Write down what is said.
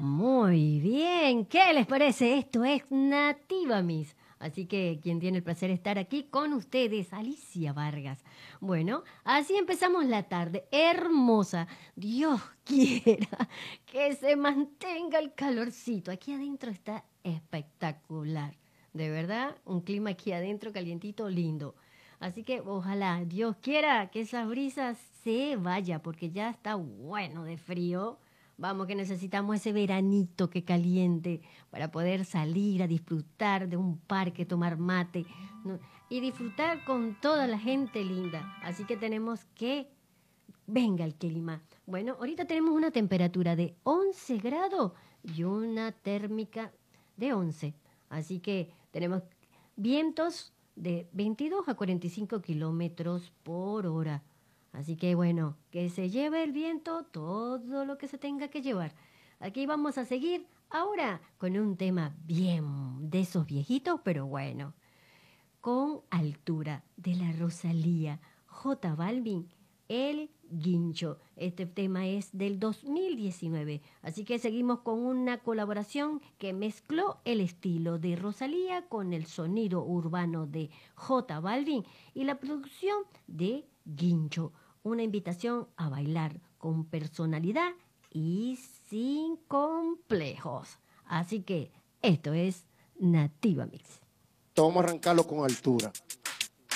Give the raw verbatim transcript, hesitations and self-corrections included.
Muy bien, ¿qué les parece? Esto es Nativa Miss. Así que quien tiene el placer de estar aquí con ustedes, Alicia Vargas. Bueno, así empezamos la tarde, hermosa. Dios quiera que se mantenga el calorcito. Aquí adentro está espectacular. De verdad, un clima aquí adentro calientito, lindo. Así que ojalá, Dios quiera que esa brisa se vaya, porque ya está bueno de frío. Vamos, que necesitamos ese veranito que caliente para poder salir a disfrutar de un parque, tomar mate, ¿no? Y disfrutar con toda la gente linda. Así que tenemos que... Venga el clima. Bueno, ahorita tenemos una temperatura de once grados y una térmica de once. Así que tenemos vientos de veintidós a cuarenta y cinco kilómetros por hora. Así que bueno, que se lleve el viento todo lo que se tenga que llevar. Aquí vamos a seguir ahora con un tema bien de esos viejitos, pero bueno, con altura de la Rosalía, J Balvin, El Guincho. Este tema es del dos mil diecinueve, así que seguimos con una colaboración que mezcló el estilo de Rosalía con el sonido urbano de J Balvin y la producción de Guincho. Una invitación a bailar con personalidad y sin complejos. Así que esto es Nativa Mix. Vamos a arrancarlo con altura.